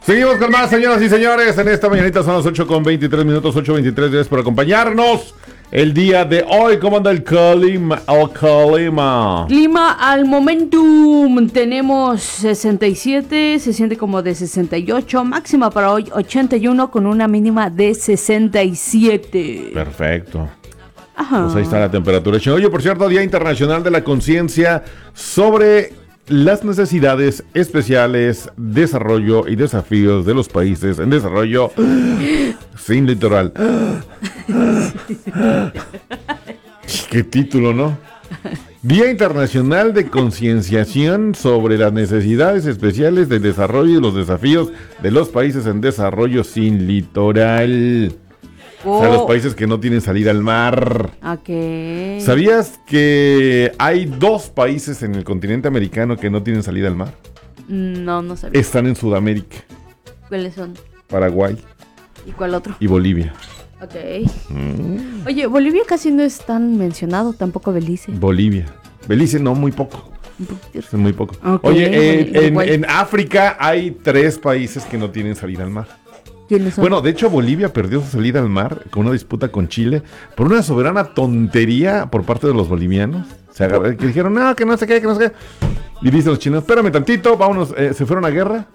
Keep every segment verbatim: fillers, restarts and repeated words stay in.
Seguimos con más, señoras y señores. En esta mañanita son las ocho con veintitrés minutos, ocho veintitrés. Gracias por acompañarnos el día de hoy. ¿Cómo anda el clima? El clima. Clima al momentum. Tenemos sesenta y siete, se siente como de sesenta y ocho. Máxima para hoy ochenta y uno con una mínima de sesenta y siete. Perfecto. Ajá. Pues ahí está la temperatura. Oye, por cierto, Día Internacional de la Conciencia sobre las necesidades especiales, desarrollo y desafíos de los países en desarrollo sin litoral. Qué título, ¿no? Día Internacional de Concienciación sobre las necesidades especiales de desarrollo y los desafíos de los países en desarrollo sin litoral. Oh. O sea, los países que no tienen salida al mar. Ok. ¿Sabías que hay dos países en el continente americano que no tienen salida al mar? No, no sabía. Están en Sudamérica. ¿Cuáles son? Paraguay. ¿Y cuál otro? Y Bolivia. Ok. Mm. Oye, Bolivia casi no es tan mencionado, tampoco Belice. Bolivia. Belice no, muy poco. Un poquito. Es muy poco. Okay. Oye, eh, en, en, en África hay tres países que no tienen salida al mar. ¿Quiénes son? Bueno, de hecho Bolivia perdió su salida al mar con una disputa con Chile por una soberana tontería por parte de los bolivianos. Se agarraron, que dijeron, no, que no sé qué, que no sé qué. Y dicen los chinos, espérame tantito, vámonos, eh, se fueron a guerra.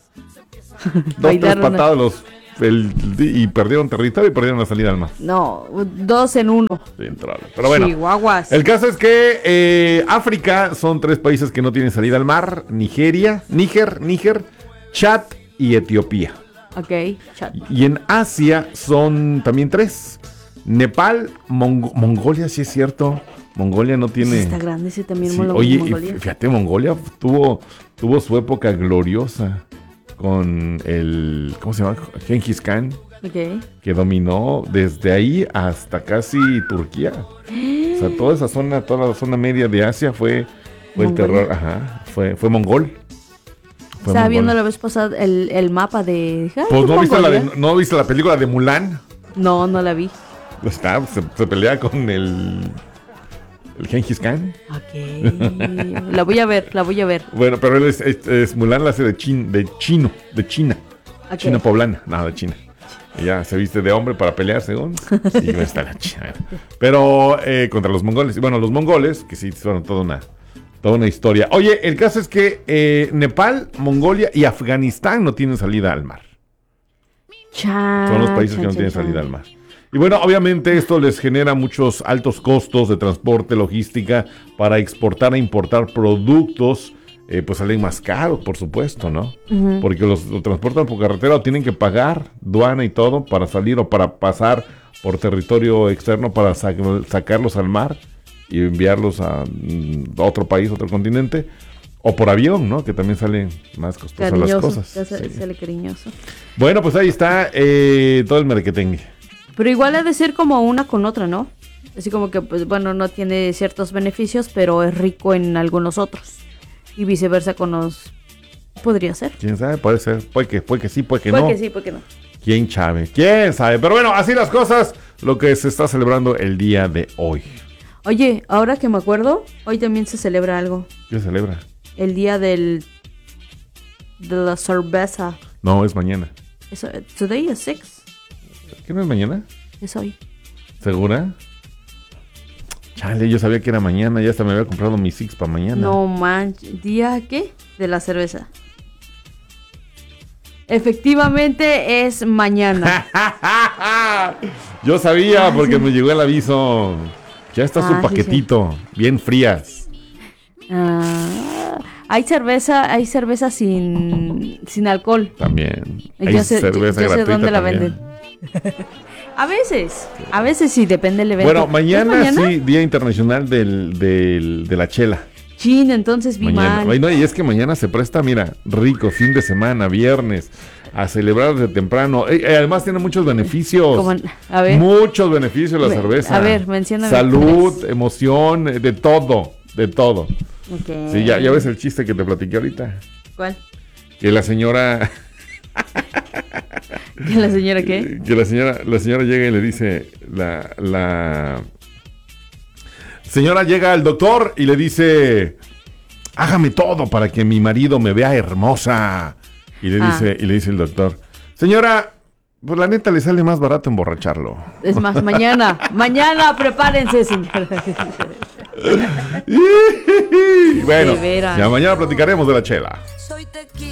Dos, tres patadas los, el, y perdieron territorio y perdieron la salida al mar. No, dos en uno. Sí, entraron. Pero bueno, Chihuahuas. El caso es que eh, África son tres países que no tienen salida al mar. Nigeria, Níger, Níger, Chad y Etiopía. Ok, chat. Y en Asia son también tres. Nepal, Mong- Mongolia, sí es cierto. Mongolia no tiene... Sí, está grande ese también. Sí, Mongolia. oye, Mongolia. y fíjate, Mongolia tuvo, tuvo su época gloriosa con el... ¿Cómo se llama? Genghis Khan. Ok. Que dominó desde ahí hasta casi Turquía. O sea, toda esa zona, toda la zona media de Asia fue, fue el terror. Ajá, fue, fue mongol. Fue Estaba mongol. viendo la vez pasada el, el mapa de... Ay, Pues no viste, la Mongolia. de, no viste la película de Mulan. No, no la vi. Está, se, se pelea con el, el Genghis Khan. Ok. La voy a ver, la voy a ver. Bueno, pero él es, es, es Mulan la hace de, chin, de chino, de China. Okay. China poblana, nada de China. Y ya se viste de hombre para pelear, según. Y no está la China. Pero eh, contra los mongoles. Y bueno, los mongoles, que sí, son toda una, toda una historia. Oye, el caso es que eh, Nepal, Mongolia y Afganistán no tienen salida al mar. Cha, Son los países cha, que no cha, tienen cha. salida al mar. Y bueno, obviamente esto les genera muchos altos costos de transporte, logística, para exportar e importar productos, eh, pues salen más caros, por supuesto, ¿no? Uh-huh. Porque los, los transportan por carretera o tienen que pagar duana y todo para salir o para pasar por territorio externo para sac- sacarlos al mar y enviarlos a, mm, a otro país, otro continente. O por avión, ¿no? Que también salen más costosas Cariñoso, las cosas. ya se, Sí. sale cariñoso. Bueno, pues ahí está eh, todo el merequetengue. Pero igual ha de ser como una con otra, ¿no? Así como que, pues bueno, no tiene ciertos beneficios, pero es rico en algunos otros. Y viceversa con los... ¿Podría ser? ¿Quién sabe? Puede ser. Puede que, puede que sí, puede que puede no. Puede que sí, puede que no. ¿Quién sabe? ¿Quién sabe? Pero bueno, así las cosas, lo que se está celebrando el día de hoy. Oye, ahora que me acuerdo, hoy también se celebra algo. ¿Qué se celebra? El día del... de la cerveza. No, es mañana. Eso, today is six. ¿Qué no es mañana? Es hoy. ¿Segura? Chale, yo sabía que era mañana, ya hasta me había comprado mi Six para mañana. No manches, ¿día qué? De la cerveza. Efectivamente es mañana. Yo sabía ah, porque sí. me llegó el aviso. Ya está ah, su paquetito, sí, sí. bien frías. Ah, hay cerveza, hay cerveza sin, sin alcohol. También. Hay ya sé, cerveza yo, yo sé dónde también. la venden. A veces, a veces sí, depende del evento. Bueno, mañana, mañana? sí, Día Internacional del, del, de la Chela. Chin, entonces vi mañana. mal. No, y es que mañana se presta, mira, rico, fin de semana, viernes, a celebrar desde temprano. Eh, además tiene muchos beneficios. Como, a ver. Muchos beneficios la cerveza. A ver, mencióname. Salud, emoción, de todo, de todo. Okay. Sí, ya, ya ves el chiste que te platiqué ahorita. ¿Cuál? Que la señora... ¿Que la señora qué? Que la señora, la señora llega y le dice, la, la señora llega al doctor y le dice, hágame todo para que mi marido me vea hermosa. Y le Ah. dice, y le dice el doctor, señora, pues la neta le sale más barato emborracharlo. Es más, mañana, mañana prepárense, señora. Bueno, De veras. ya mañana platicaremos de la chela. Soy tequila.